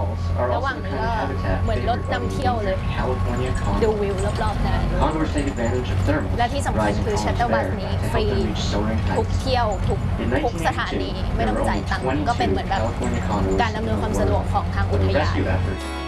ระหว่างนี้ก็เหมือนรถนำเที่ยวเลยดูวิวรอบๆได้และที่สำคัญคือชัตเติลบัสนี้ฟรีทุกเที่ยวทุกสถานีไม่ต้องจ่ายตังค์ก็เป็นเหมือนแบบการอำนวยความสะดวกของทางอุทยาน